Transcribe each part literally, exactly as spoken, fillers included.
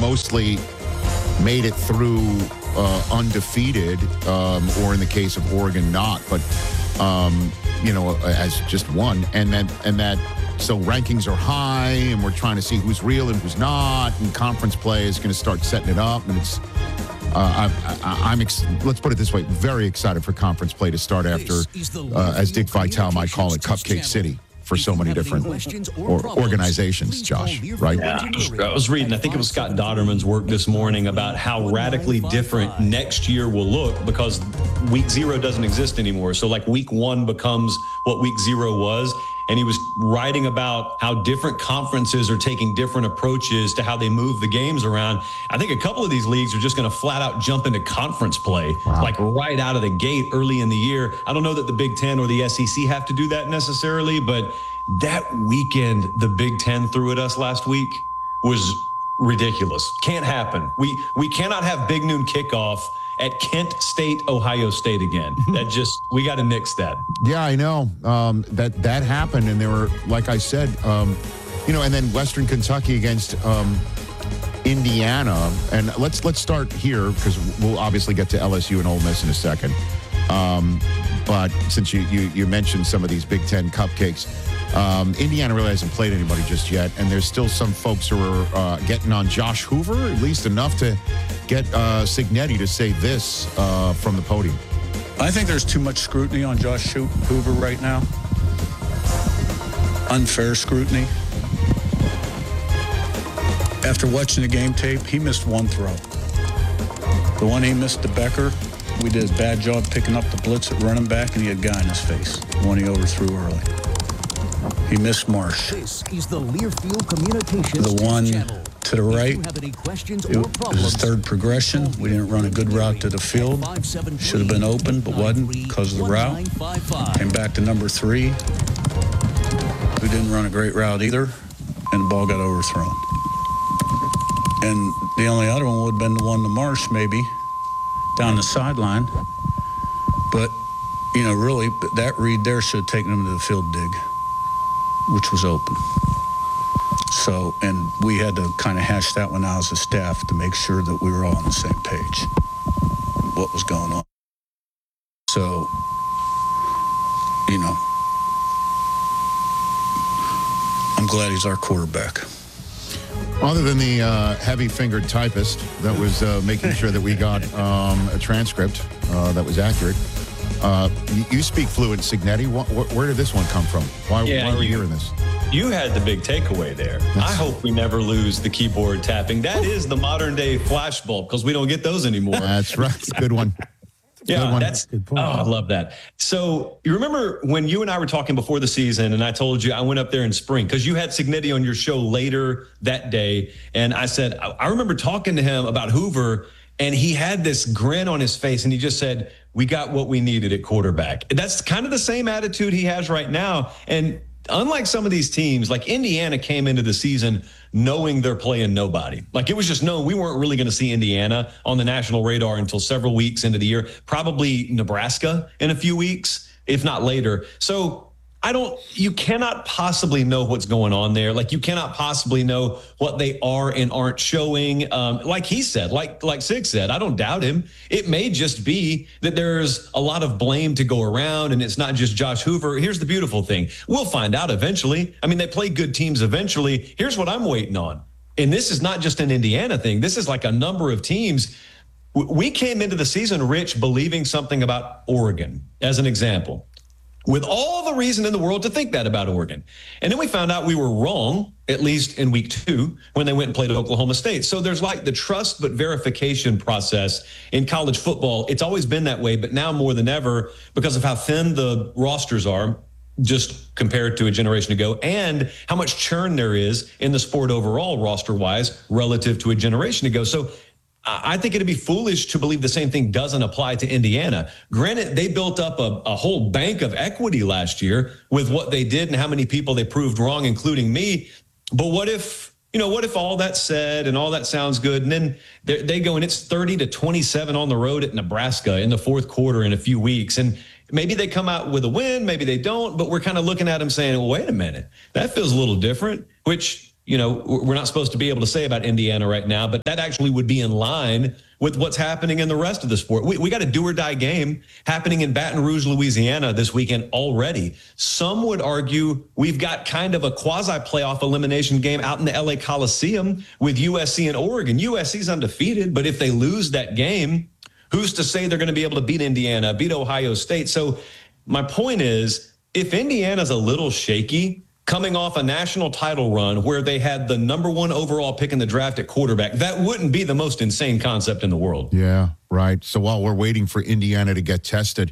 mostly made it through uh, undefeated, um, or in the case of Oregon, not, but um, you know, as just one, and then and that. So rankings are high, and we're trying to see who's real and who's not, and conference play is going to start setting it up, and it's. Uh, I, I, I'm, ex- let's put it this way, very excited for conference play to start after, uh, as Dick Vitale might call it, Cupcake City for so many different or organizations, Josh, right? Yeah, I was reading, I think it was Scott Dodderman's work this morning about how radically different next year will look because week zero doesn't exist anymore. So like week one becomes what week zero was. And he was writing about how different conferences are taking different approaches to how they move the games around. I think a couple of these leagues are just going to flat out jump into conference play, wow. like right out of the gate early in the year. I don't know that the Big Ten or the S E C have to do that necessarily, but that weekend the Big Ten threw at us last week was ridiculous. Can't happen. We we cannot have big noon kickoff at Kent State, Ohio State again. That just, we got to nix that. Yeah, I know. Um, that that happened, and there were, like I said, um, you know, and then Western Kentucky against um, Indiana. And let's let's start here because we'll obviously get to L S U and Ole Miss in a second. Um, but since you, you you mentioned some of these Big Ten cupcakes, um, Indiana really hasn't played anybody just yet, and there's still some folks who are uh, getting on Josh Hoover, at least enough to get uh, Cignetti to say this uh, from the podium. I think there's too much scrutiny on Josh Hoover right now. Unfair scrutiny. After watching the game tape, he missed one throw. The one he missed to Becker, we did a bad job picking up the blitz at running back, and he had a guy in his face. The one he overthrew early. He missed Marsh. This is the Learfield Communications The one channel. to the right, If you have any questions it or was problems, his third progression. We didn't run a good route to the field. Should have been open, but wasn't because of the route. Came back to number three, who didn't run a great route either, and the ball got overthrown. And the only other one would have been the one to Marsh, maybe, down the sideline. But, you know, really, that read there should have taken him to the field dig, which was open. So, and we had to kind of hash that one out as a staff to make sure that we were all on the same page, what was going on. So, you know, I'm glad he's our quarterback. Other than the uh, heavy-fingered typist that was uh, making sure that we got um, a transcript uh, that was accurate, uh, you, you speak fluent Cignetti. Wh- wh- where did this one come from? Why, yeah, why are we you, hearing this? You had the big takeaway there. That's, I hope we never lose the keyboard tapping. That is the modern-day flashbulb because we don't get those anymore. That's right. Good one. Yeah, one. that's good point. Oh, I love that. So you remember when you and I were talking before the season, and I told you I went up there in spring because you had Cignetti on your show later that day, and I said I, I remember talking to him about Hoover, and he had this grin on his face, and he just said, "We got what we needed at quarterback." That's kind of the same attitude he has right now, and unlike some of these teams, like Indiana came into the season knowing they're playing nobody. Like it was just known we weren't really going to see Indiana on the national radar until several weeks into the year, probably Nebraska in a few weeks, if not later. So I don't, you cannot possibly know what's going on there. Like you cannot possibly know what they are and aren't showing. Um, like he said, like, like Sig said, I don't doubt him. It may just be that there's a lot of blame to go around and it's not just Josh Hoover. Here's the beautiful thing. We'll find out eventually. I mean, they play good teams eventually. Here's what I'm waiting on. And this is not just an Indiana thing. This is like a number of teams. We came into the season, Rich, believing something about Oregon as an example, with all the reason in the world to think that about Oregon. And then we found out we were wrong, at least in week two, when they went and played Oklahoma State. So there's like the trust but verification process in college football. It's always been that way, but now more than ever, because of how thin the rosters are, just compared to a generation ago, and how much churn there is in the sport overall, roster-wise, relative to a generation ago. So I think it'd be foolish to believe the same thing doesn't apply to Indiana. Granted, they built up a, a whole bank of equity last year with what they did and how many people they proved wrong, including me. But what if, you know, what if all that's said and all that sounds good, and then they go and it's thirty to twenty-seven on the road at Nebraska in the fourth quarter in a few weeks, and maybe they come out with a win, maybe they don't, but we're kind of looking at them saying, well, wait a minute, that feels a little different, which you know, we're not supposed to be able to say about Indiana right now, but that actually would be in line with what's happening in the rest of the sport. We, we got a do or die game happening in Baton Rouge, Louisiana this weekend already. Some would argue we've got kind of a quasi playoff elimination game out in the L A Coliseum with U S C and Oregon. U S C's undefeated, but if they lose that game, who's to say they're going to be able to beat Indiana, beat Ohio State? So my point is, if Indiana's a little shaky, coming off a national title run where they had the number one overall pick in the draft at quarterback, that wouldn't be the most insane concept in the world. Yeah, right. So while we're waiting for Indiana to get tested,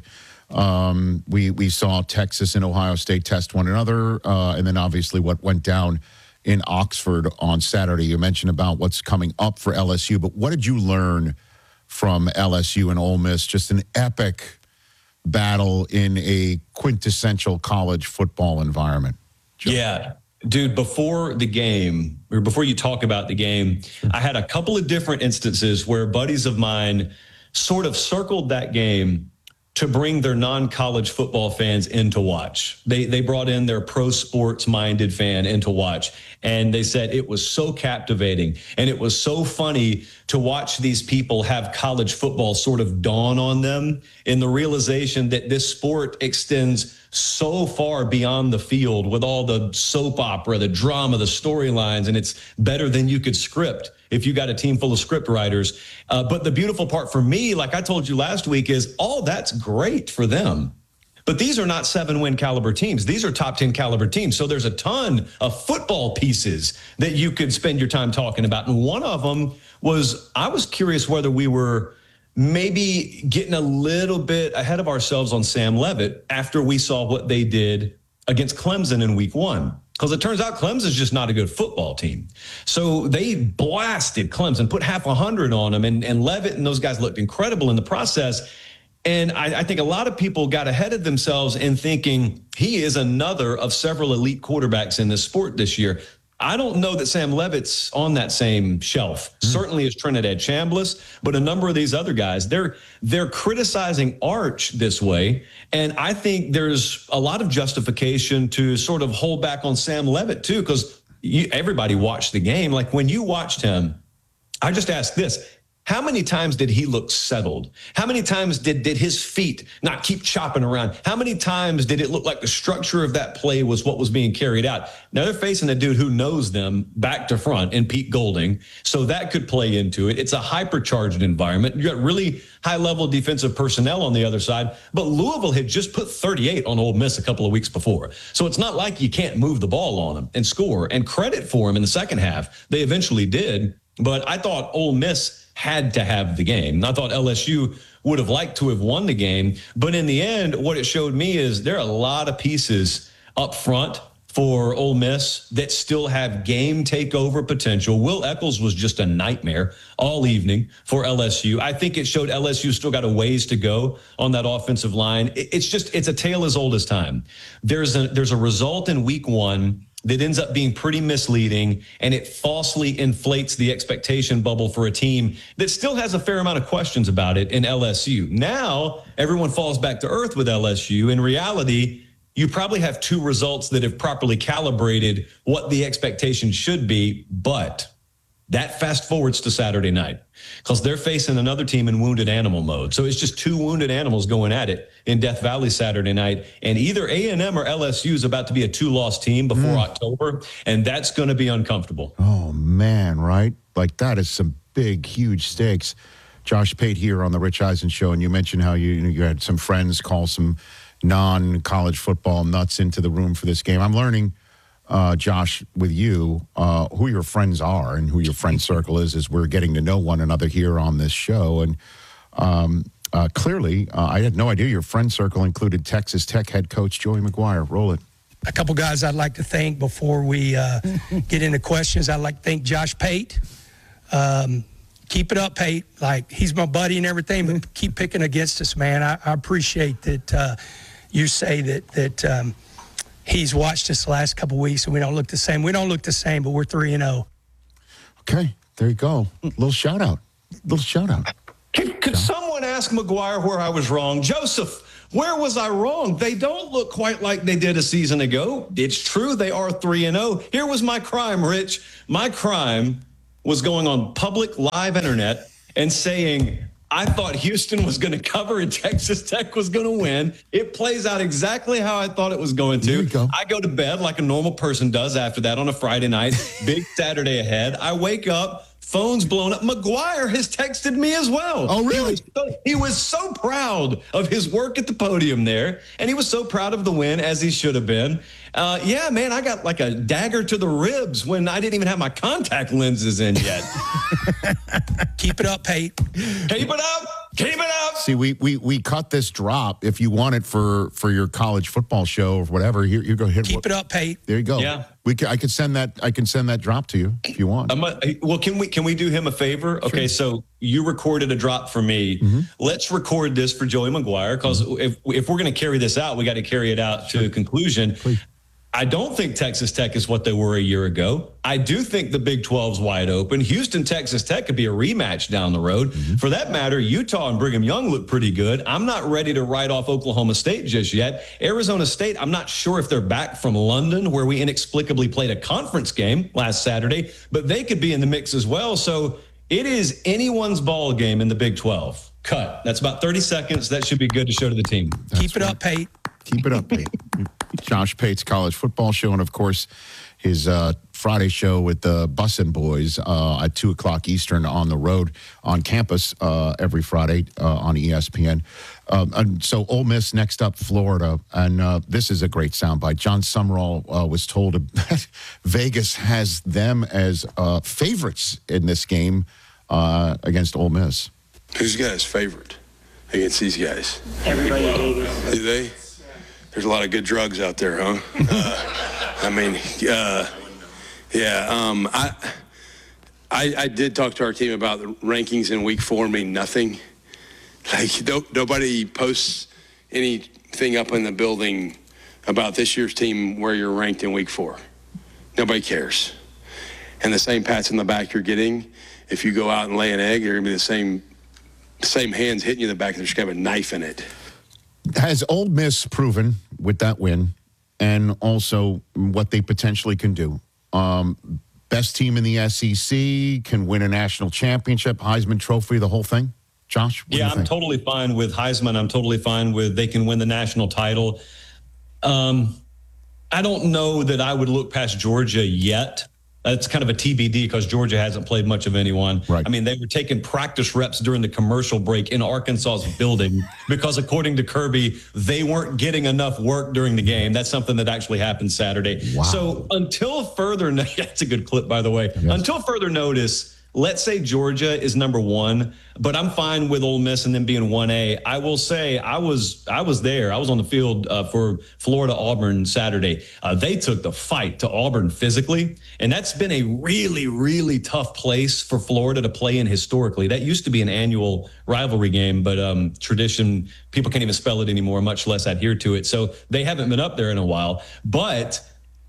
um, we, we saw Texas and Ohio State test one another, uh, and then obviously what went down in Oxford on Saturday. You mentioned about what's coming up for L S U, but what did you learn from L S U and Ole Miss? Just an epic battle in a quintessential college football environment. Yeah, dude, before the game, or before you talk about the game, I had a couple of different instances where buddies of mine sort of circled that game to bring their non-college football fans in to watch. They they brought in their pro sports minded fan in to watch. And they said it was so captivating and it was so funny to watch these people have college football sort of dawn on them in the realization that this sport extends so far beyond the field with all the soap opera, the drama, the storylines, and it's better than you could script if you got a team full of script writers. Uh, but the beautiful part for me, like I told you last week, is all that's great for them. But these are not seven-win caliber teams. These are top ten caliber teams. So there's a ton of football pieces that you could spend your time talking about. And one of them was, I was curious whether we were maybe getting a little bit ahead of ourselves on Sam Leavitt after we saw what they did against Clemson in week one. Because it turns out Clemson's just not a good football team. So they blasted Clemson, put half a hundred on them, and, and Leavitt and those guys looked incredible in the process. And I, I think a lot of people got ahead of themselves in thinking he is another of several elite quarterbacks in this sport this year. I don't know that Sam Leavitt's on that same shelf. Mm-hmm. Certainly is Trinidad Chambliss, but a number of these other guys, they're they're criticizing Arch this way. And I think there's a lot of justification to sort of hold back on Sam Leavitt too, because everybody watched the game. Like when you watched him, I just asked this. How many times did he look settled? How many times did, did his feet not keep chopping around? How many times did it look like the structure of that play was what was being carried out? Now they're facing a dude who knows them back to front in Pete Golding. So that could play into it. It's a hypercharged environment. You got really high level defensive personnel on the other side, but Louisville had just put thirty-eight on Ole Miss a couple of weeks before. So it's not like you can't move the ball on them and score, and credit for them in the second half. They eventually did, but I thought Ole Miss had to have the game. I thought L S U would have liked to have won the game. But in the end, what it showed me is there are a lot of pieces up front for Ole Miss that still have game takeover potential. Will Eccles was just a nightmare all evening for L S U. I think it showed L S U still got a ways to go on that offensive line. It's just, it's a tale as old as time. There's a, there's a result in week one that ends up being pretty misleading, and it falsely inflates the expectation bubble for a team that still has a fair amount of questions about it in L S U. Now, everyone falls back to earth with L S U. In reality, you probably have two results that have properly calibrated what the expectation should be, but that fast forwards to Saturday night because they're facing another team in wounded animal mode. So it's just two wounded animals going at it in Death Valley Saturday night. And either A and M or L S U is about to be a two-loss team before mm. October, and that's going to be uncomfortable. Oh, man, right? Like that is some big, huge stakes. Josh Pate here on the Rich Eisen Show, and you mentioned how you, you, know, you had some friends call some non-college football nuts into the room for this game. I'm learning, uh, Josh, with you, uh, who your friends are and who your friend circle is, as we're getting to know one another here on this show. And um, uh, clearly, uh, I had no idea your friend circle included Texas Tech head coach Joey McGuire. Roll it. A couple guys I'd like to thank before we uh, get into questions. I'd like to thank Josh Pate. Um, keep it up, Pate. Like, he's my buddy and everything, but keep picking against us, man. I, I appreciate that uh, you say that that um, he's watched us the last couple weeks and we don't look the same. We don't look the same, but we're three and oh. Okay, there you go. Little shout out. Little shout out. Could, could someone ask ask McGuire where I was wrong. Joseph, where was I wrong? They don't look quite like they did a season ago. It's true they are three and oh. Here was my crime, Rich. My crime was going on public live internet and saying I thought Houston was going to cover and Texas Tech was going to win. It plays out exactly how I thought it was going to. There you go. I go to bed like a normal person does after that on a Friday night. Big Saturday ahead. I wake up. Phone's blown up. McGuire has texted me as well. Oh, really? He was, so, he was so proud of his work at the podium there, and he was so proud of the win, as he should have been. Uh, yeah, man, I got like a dagger to the ribs when I didn't even have my contact lenses in yet. Keep it up, Pate. Keep it up. Keep it up. See, we, we we cut this drop. If you want it for, for your college football show or whatever, here you go. Hit Keep it up, Pate. There you go. Yeah. We can, I could send that. I can send that drop to you if you want. I'm a, well, can we can we do him a favor? Okay, so you recorded a drop for me. Mm-hmm. Let's record this for Joey McGuire because mm-hmm. if if we're going to carry this out, we got to carry it out sure. to conclusion. Please. I don't think Texas Tech is what they were a year ago. I do think the Big twelve's wide open. Houston, Texas Tech could be a rematch down the road. Mm-hmm. For that matter, Utah and Brigham Young look pretty good. I'm not ready to write off Oklahoma State just yet. Arizona State, I'm not sure if they're back from London, where we inexplicably played a conference game last Saturday, but they could be in the mix as well. So it is anyone's ball game in the Big twelve. Cut. That's about thirty seconds. That should be good to show to the team. That's Keep it right. up, Pate. Keep it up, Pate. Josh Pate's college football show, and of course, his uh, Friday show with the Bussin' Boys uh, at two o'clock Eastern on the road on campus uh, every Friday uh, on E S P N. Um, and so Ole Miss next up, Florida, and uh, this is a great soundbite. John Summerall uh, was told that Vegas has them as uh, favorites in this game uh, against Ole Miss. Who's the guy's favorite against these guys? Everybody in Vegas. Do they? There's a lot of good drugs out there, huh? Uh, I mean, uh, yeah. Um, I, I I did talk to our team about the rankings in week four mean nothing. Like, no, nobody posts anything up in the building about this year's team where you're ranked in week four. Nobody cares. And the same pats in the back you're getting, if you go out and lay an egg, they're going to be the same, same hands hitting you in the back. They're just going to have a knife in it. Has Ole Miss proven with that win and also what they potentially can do? Um, best team in the S E C, can win a national championship, Heisman Trophy, the whole thing? Josh? Yeah, I'm totally fine with Heisman. I'm totally fine with they can win the national title. Um, I don't know that I would look past Georgia yet. That's kind of a T B D because Georgia hasn't played much of anyone. Right. I mean, they were taking practice reps during the commercial break in Arkansas's building because, according to Kirby, they weren't getting enough work during the game. That's something that actually happened Saturday. Wow. So until further, no- that's a good clip, by the way. Yes. Until further notice, let's say Georgia is number one, but I'm fine with Ole Miss and them being one A. I will say I was I was there. I was on the field uh, for Florida Auburn Saturday. Uh, they took the fight to Auburn physically, and that's been a really, really tough place for Florida to play in historically. That used to be an annual rivalry game, but um, tradition, people can't even spell it anymore, much less adhere to it. So they haven't been up there in a while. But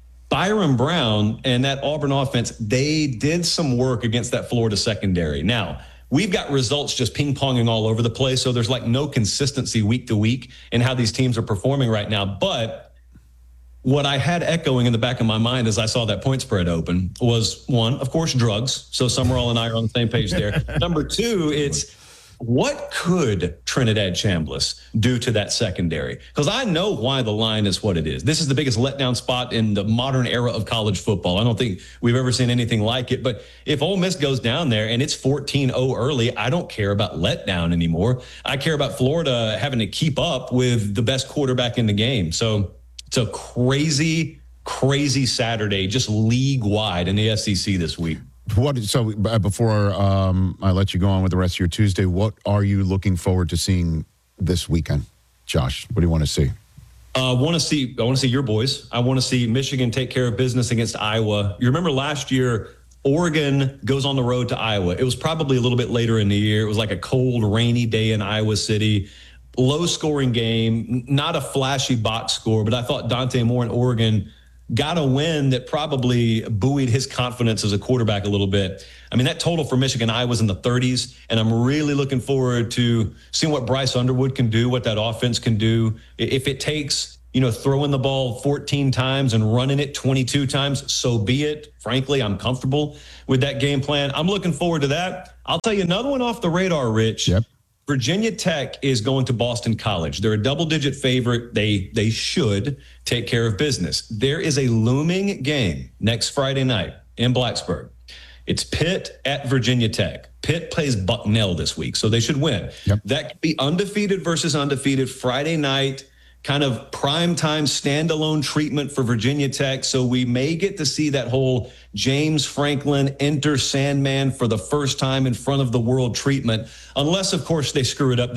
Byron Brown and that Auburn offense, they did some work against that Florida secondary. Now, we've got results just ping-ponging all over the place, so there's like no consistency week to week in how these teams are performing right now. But what I had echoing in the back of my mind as I saw that point spread open was, one, of course, drugs. So Summerall and I are on the same page there. Number two, it's what could Trinidad Chambliss do to that secondary? Because I know why the line is what it is. This is the biggest letdown spot in the modern era of college football. I don't think we've ever seen anything like it. But if Ole Miss goes down there and it's fourteen oh early, I don't care about letdown anymore. I care about Florida having to keep up with the best quarterback in the game. So it's a crazy, crazy Saturday, just league-wide in the S E C this week. What so uh, before um, I let you go on with the rest of your Tuesday, what are you looking forward to seeing this weekend, Josh? What do you want to see? I uh, want to see. I want to see your boys. I want to see Michigan take care of business against Iowa. You remember last year, Oregon goes on the road to Iowa. It was probably a little bit later in the year. It was like a cold, rainy day in Iowa City. Low-scoring game, not a flashy box score, but I thought Dante Moore and Oregon got a win that probably buoyed his confidence as a quarterback a little bit. I mean, that total for Michigan I was in the thirties, and I'm really looking forward to seeing what Bryce Underwood can do, what that offense can do. If it takes, you know, throwing the ball fourteen times and running it twenty-two times, so be it. Frankly, I'm comfortable with that game plan. I'm looking forward to that. I'll tell you another one off the radar, Rich. Yep. Virginia Tech is going to Boston College. They're a double-digit favorite. They they should take care of business. There is a looming game next Friday night in Blacksburg. It's Pitt at Virginia Tech. Pitt plays Bucknell this week, so they should win. Yep. That could be undefeated versus undefeated Friday night, kind of prime time standalone treatment for Virginia Tech. So we may get to see that whole James Franklin enter Sandman for the first time in front of the world treatment, unless, of course, they screw it up